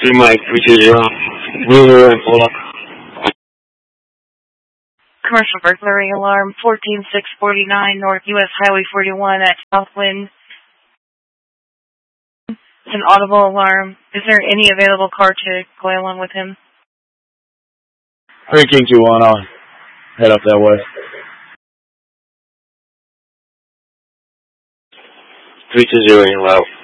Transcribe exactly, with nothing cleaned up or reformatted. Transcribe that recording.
three Mike, three two zero. Wheeler and pull up. Commercial burglary alarm, fourteen six forty-nine North U S Highway forty-one at Southwind. It's an audible alarm. Is there any available car to go along with him? three King two one, I'll head up that way. three two zero, you're loud.